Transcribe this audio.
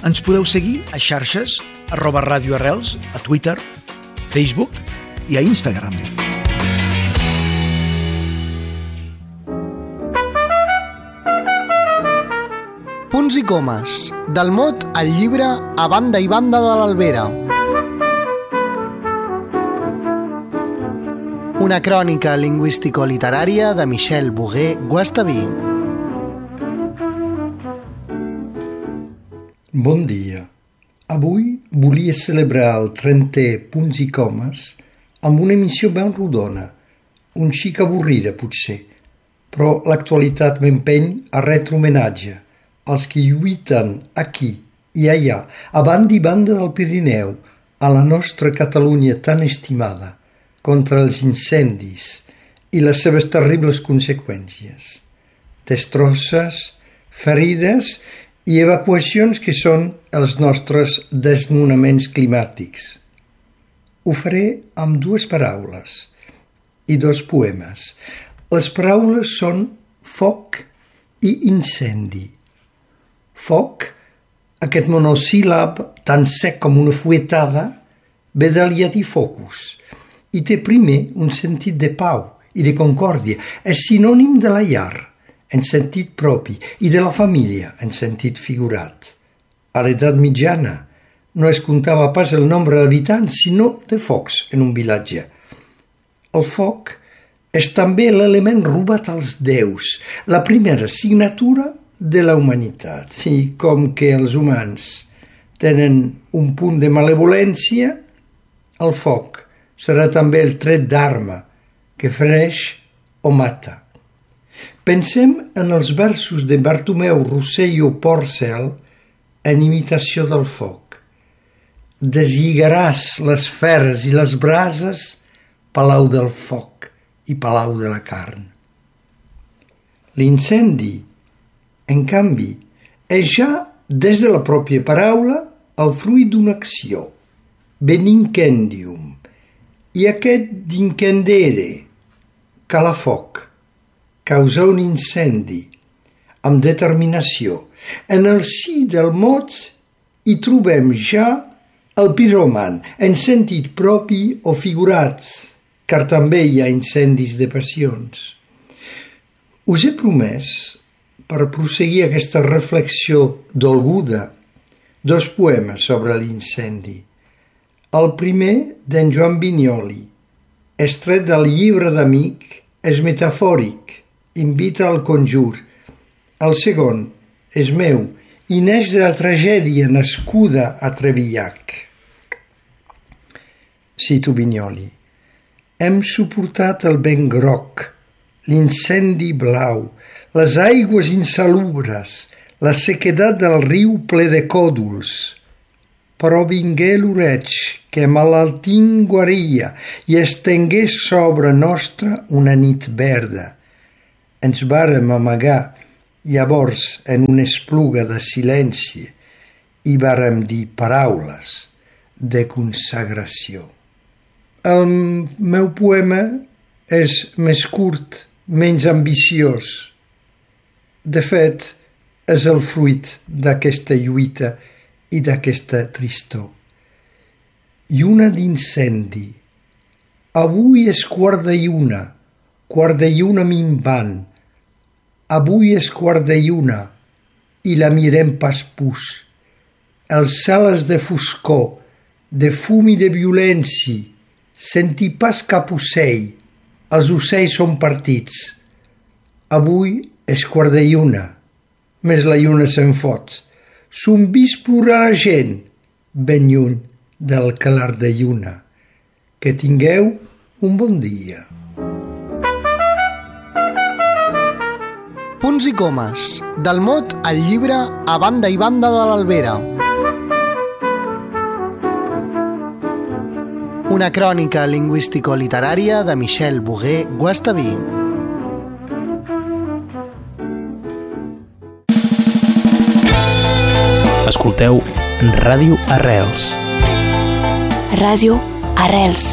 Ens podeu seguir a xarxes @Radio Arrels, a Twitter, Facebook i a Instagram. Punts i comes, del mot al llibre A banda i banda de l'Albera. Una crònica lingüístico-literària de Michel Bogué-Guastaví. Bon dia. Avui volia celebrar el 30è Punts i Comes amb una emissió ben rodona, un xic avorrida potser, però l'actualitat m'empeny a retre homenatge als que lluiten aquí i allà, a banda i banda del Pirineu, a la nostra Catalunya tan estimada, contra els incendis i les seves terribles conseqüències. Destrosses, ferides i evacuacions que són els nostres desnonaments climàtics. Ho faré amb dues paraules i dos poemes. Les paraules són foc i incendi. Foc, aquest monosíl·lab tan sec com una fuetada, ve del llatí focus i té primer un sentit de pau i de concòrdia. És sinònim de la llar, en sentit propi, i de la família, en sentit figurat. A l'edat mitjana no es comptava pas el nombre d'habitants, sinó de focs en un vilatge. El foc és també l'element robat als déus, la primera signatura de la humanitat. I com que els humans tenen un punt de malevolència, el foc serà també el tret d'arma que fereix o mata. Pensem en els versos de Bartomeu Rosselló Porcel en imitació del foc. Deslligaràs les feres i les brases, palau del foc i palau de la carn. L'incendi, en canvi, és ja, des de la pròpia paraula, el fruit d'una acció, benincendium, i aquest d'incendere, calafoc, causar un incendi, amb determinació. En el si del mot hi trobem ja el piròman, en sentit propi o figurat, car també hi ha incendis de passions. Us he promès, per proseguir aquesta reflexió dolguda, dos poemes sobre l'incendi. El primer, d'en Joan Vinyoli, extret del llibre d'Amic, és metafòric, invita al conjur. El segon és meu i neix de la tragèdia nascuda a Trevillac. Cito Vinyoli. Hem suportat el vent groc, l'incendi blau, les aigües insalubres, la sequedat del riu ple de còdols. Però vingué l'oreig que malaltint guaria i estengué sobre nostra una nit verda. Ens vàrem amagar llavors en una espluga de silenci i vàrem dir paraules de consagració. El meu poema és més curt, menys ambiciós. De fet, és el fruit d'aquesta lluita i d'aquesta tristor. Lluna d'incendi. Avui és quart de lluna minvant. Avui és quart de lluna i la mirem pas pus. El cel és de foscor, de fum i de violència. Senti pas cap ocell. Els ocells són partits. Avui és quart de lluna, més la lluna se'n fot. Son vist plorar la gent, ben lluny del calar de lluna. Que tingueu un bon dia. Punts i comes, del mot al llibre A banda i banda de l'Albera. Una crònica lingüístico-literària de Michel Bogué-Guastaví. Escolteu Ràdio Arrels. Ràdio Arrels.